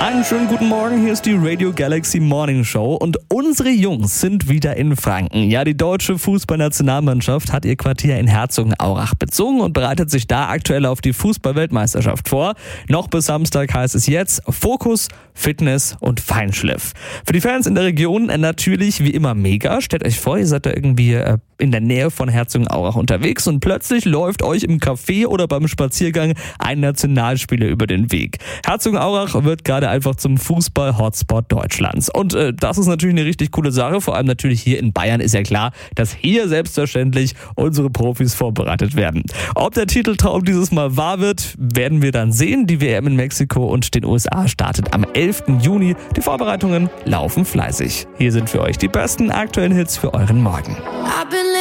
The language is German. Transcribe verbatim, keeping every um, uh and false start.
Einen schönen guten Morgen, hier ist die Radio Galaxy Morning Show und unsere Jungs sind wieder in Franken. Ja, die deutsche Fußballnationalmannschaft hat ihr Quartier in Herzogenaurach bezogen und bereitet sich da aktuell auf die Fußball-Weltmeisterschaft vor. Noch bis Samstag heißt es jetzt Fokus, Fitness und Feinschliff. Für die Fans in der Region natürlich wie immer mega. Stellt euch vor, ihr seid da irgendwie in der Nähe von Herzogenaurach unterwegs und plötzlich läuft euch im Café oder beim Spaziergang ein Nationalspieler über den Weg. Herzogenaurach wird gerade einfach zum Fußball-Hotspot Deutschlands. Und äh, das ist natürlich eine richtig coole Sache. Vor allem natürlich hier in Bayern ist ja klar, dass hier selbstverständlich unsere Profis vorbereitet werden. Ob der Titeltraum dieses Mal wahr wird, werden wir dann sehen. Die W M in Mexiko und den U S A startet am elften Juni. Die Vorbereitungen laufen fleißig. Hier sind für euch die besten aktuellen Hits für euren Morgen.